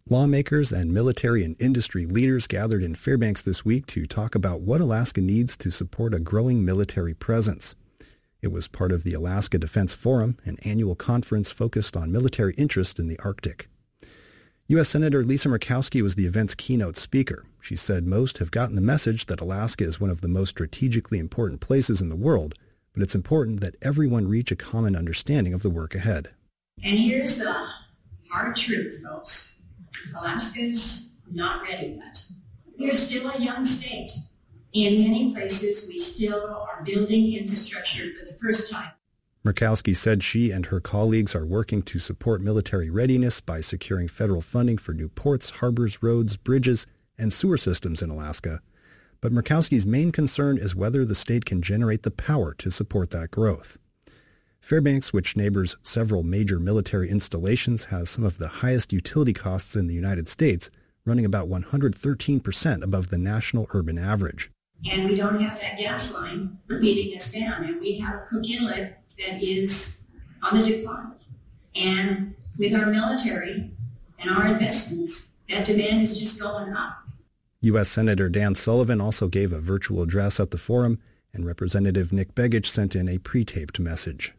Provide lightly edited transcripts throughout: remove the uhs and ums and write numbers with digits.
Lawmakers and military and industry leaders gathered in Fairbanks this week to talk about what Alaska needs to support a growing military presence. It was part of the Alaska Defense Forum, an annual conference focused on military interest in the Arctic. U.S. Senator Lisa Murkowski was the event's keynote speaker. She said most have gotten the message that Alaska is one of the most strategically important places in the world, but it's important that everyone reach a common understanding of the work ahead. And here's the hard truth, folks. Alaska's not ready yet. We are still a young state. In many places, we still are building infrastructure for the first time. Murkowski said she and her colleagues are working to support military readiness by securing federal funding for new ports, harbors, roads, bridges, and sewer systems in Alaska. But Murkowski's main concern is whether the state can generate the power to support that growth. Fairbanks, which neighbors several major military installations, has some of the highest utility costs in the United States, running about 113% above the national urban average. And we don't have that gas line feeding us down, and we have Cook Inlet that is on the decline. And with our military and our investments, that demand is just going up. U.S. Senator Dan Sullivan also gave a virtual address at the forum, and Representative Nick Begich sent in a pre-taped message.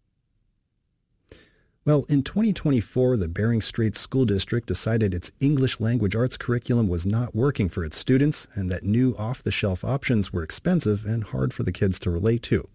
Well, in 2024, the Bering Strait School District decided its English language arts curriculum was not working for its students and that new off-the-shelf options were expensive and hard for the kids to relate to.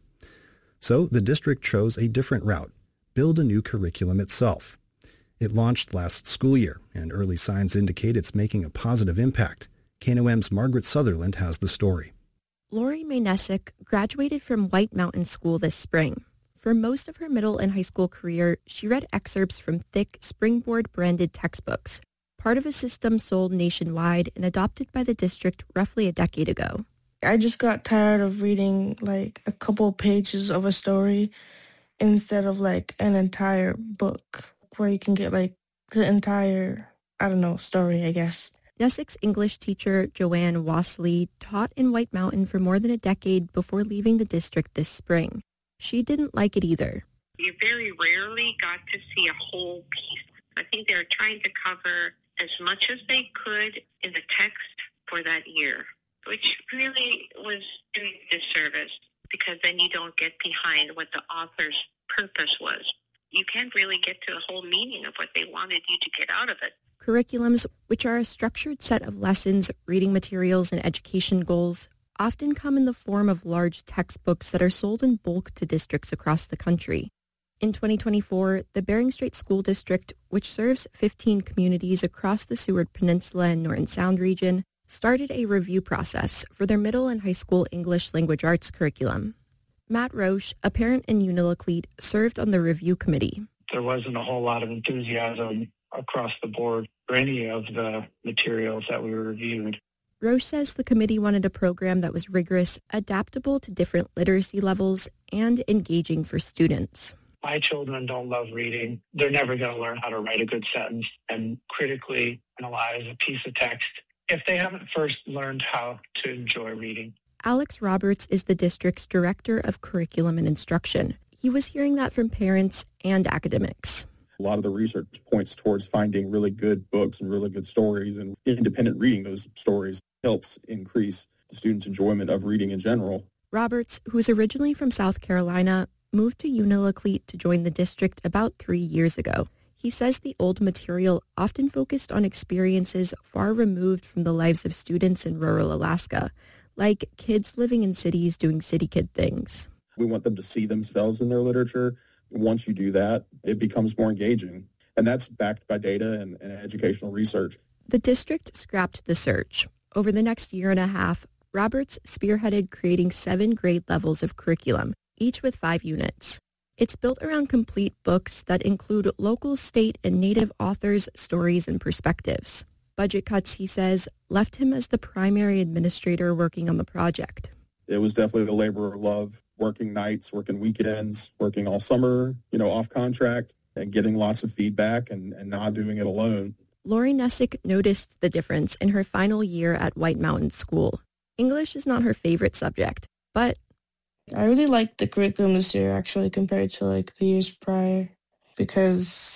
So the district chose a different route, build a new curriculum itself. It launched last school year, and early signs indicate it's making a positive impact. KNOM's Margaret Sutherland has the story. Lori Maynesic graduated from White Mountain School this spring. For most of her middle and high school career, she read excerpts from thick Springboard-branded textbooks, part of a system sold nationwide and adopted by the district roughly a decade ago. I just got tired of reading like a couple pages of a story instead of like an entire book where you can get like the entire, story, I guess. Nesic's English teacher, Joanne Wassley, taught in White Mountain for more than a decade before leaving the district this spring. She didn't like it either. You very rarely got to see a whole piece. I think they were trying to cover as much as they could in the text for that year, which really was doing a disservice because then you don't get behind what the author's purpose was. You can't really get to the whole meaning of what they wanted you to get out of it. Curriculums, which are a structured set of lessons, reading materials, and education goals, often come in the form of large textbooks that are sold in bulk to districts across the country. In 2024, the Bering Strait School District, which serves 15 communities across the Seward Peninsula and Norton Sound region, started a review process for their middle and high school English language arts curriculum. Matt Roche, a parent in Unalakleet, served on the review committee. There wasn't a whole lot of enthusiasm across the board for any of the materials that we reviewed. Roche says the committee wanted a program that was rigorous, adaptable to different literacy levels, and engaging for students. My children don't love reading. They're never going to learn how to write a good sentence and critically analyze a piece of text if they haven't first learned how to enjoy reading. Alex Roberts is the district's director of curriculum and instruction. He was hearing that from parents and academics. A lot of the research points towards finding really good books and really good stories, and independent reading those stories helps increase the students' enjoyment of reading in general. Roberts, who is originally from South Carolina, moved to Unalakleet to join the district about 3 years ago. He says the old material often focused on experiences far removed from the lives of students in rural Alaska, like kids living in cities doing city kid things. We want them to see themselves in their literature. Once you do that, it becomes more engaging. And that's backed by data and educational research. The district scrapped the search. Over the next year and a half, Roberts spearheaded creating 7 grade levels of curriculum, each with 5 units. It's built around complete books that include local, state, and native authors' stories and perspectives. Budget cuts, he says, left him as the primary administrator working on the project. It was definitely the labor of love, working nights, working weekends, working all summer, off contract, and getting lots of feedback and not doing it alone. Lori Nesic noticed the difference in her final year at White Mountain School. English is not her favorite subject, but I really liked the curriculum this year, actually, compared to the years prior, because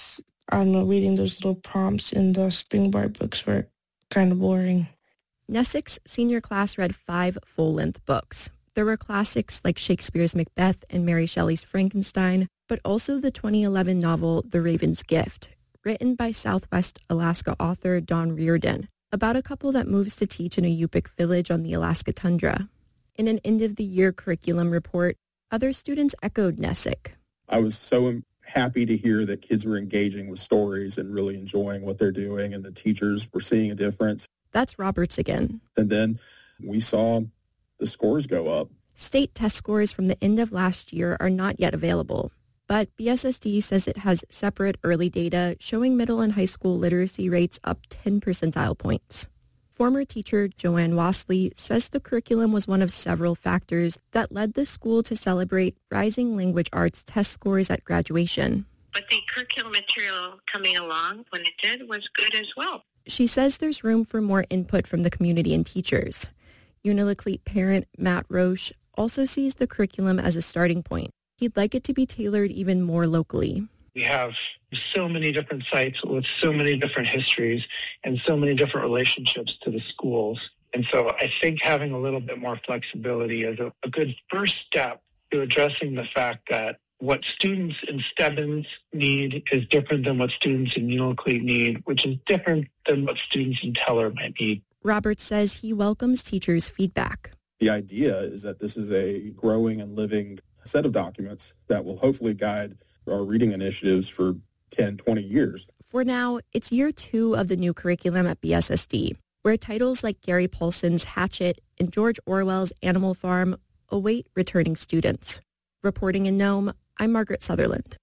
I don't know, reading those little prompts in the Springboard books were kind of boring. Nessick's senior class read 5 full-length books. There were classics like Shakespeare's Macbeth and Mary Shelley's Frankenstein, but also the 2011 novel The Raven's Gift, written by Southwest Alaska author Don Reardon, about a couple that moves to teach in a Yupik village on the Alaska tundra. In an end-of-the-year curriculum report, other students echoed Nessick. I was so happy to hear that kids were engaging with stories and really enjoying what they're doing, and the teachers were seeing a difference. That's Roberts again. And then we saw the scores go up. State test scores from the end of last year are not yet available, but BSSD says it has separate early data showing middle and high school literacy rates up 10 percentile points. Former teacher Joanne Wasley says the curriculum was one of several factors that led the school to celebrate rising language arts test scores at graduation. But the curriculum material coming along when it did was good as well. She says there's room for more input from the community and teachers. Unalakleet parent Matt Roche also sees the curriculum as a starting point. He'd like it to be tailored even more locally. We have so many different sites with so many different histories and so many different relationships to the schools. And so I think having a little bit more flexibility is a good first step to addressing the fact that what students in Stebbins need is different than what students in Unalakleet need, which is different than what students in Teller might need. Roberts says he welcomes teachers' feedback. The idea is that this is a growing and living set of documents that will hopefully guide our reading initiatives for 10, 20 years. For now, it's year 2 of the new curriculum at BSSD, where titles like Gary Paulson's Hatchet and George Orwell's Animal Farm await returning students. Reporting in Nome, I'm Margaret Sutherland.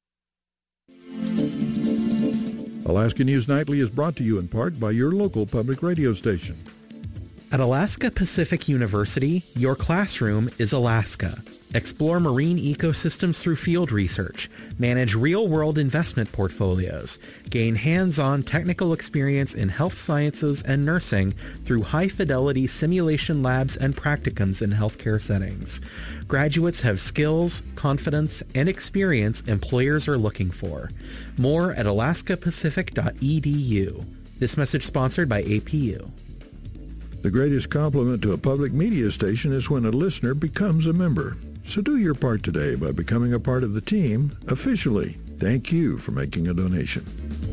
Alaska News Nightly is brought to you in part by your local public radio station. At Alaska Pacific University, your classroom is Alaska. Explore marine ecosystems through field research, manage real-world investment portfolios, gain hands-on technical experience in health sciences and nursing through high-fidelity simulation labs and practicums in healthcare settings. Graduates have skills, confidence, and experience employers are looking for. More at alaskapacific.edu. This message sponsored by APU. The greatest compliment to a public media station is when a listener becomes a member. So do your part today by becoming a part of the team officially. Thank you for making a donation.